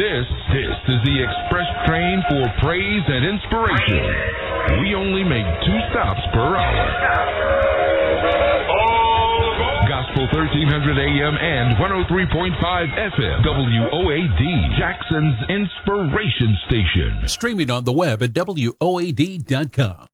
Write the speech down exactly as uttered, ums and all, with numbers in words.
This, this is the express train for praise and inspiration. We only make two stops per hour. Gospel thirteen hundred A M and one oh three point five F M. W O A D, Jackson's Inspiration Station. Streaming on the web at W O A D dot com.